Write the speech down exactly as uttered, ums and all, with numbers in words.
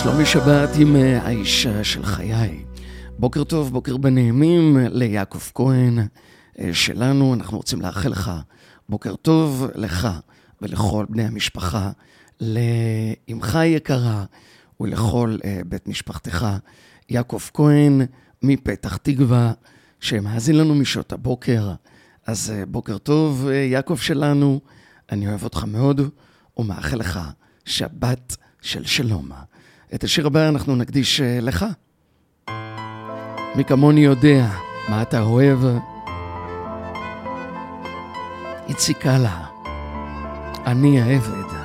שלומי שבת עם האישה של חיי. בוקר טוב, בוקר בנעימים ליעקב כהן שלנו. אנחנו רוצים לאחל לך בוקר טוב לך ולכל בני המשפחה, לאמך יקרה ולכל בית משפחתך. יעקב כהן מפתח תקווה שמאזין לנו משעות הבוקר. אז בוקר טוב יעקב שלנו, אני אוהב אותך מאוד ומאחל לך שבת של שלום. את השיר הבא אנחנו נקדיש לך. מי כמוני יודע מה אתה אוהב. איציק קלה, אני העבד.